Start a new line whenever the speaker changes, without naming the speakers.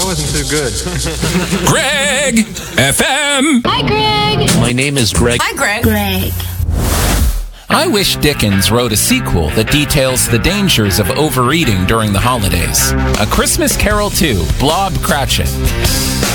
That wasn't too good.
Greg FM.
Hi, Greg.
My name is Greg.
Hi, Greg.
Greg.
I wish Dickens wrote a sequel that details the dangers of overeating during the holidays. A Christmas Carol 2, Blob Cratchit.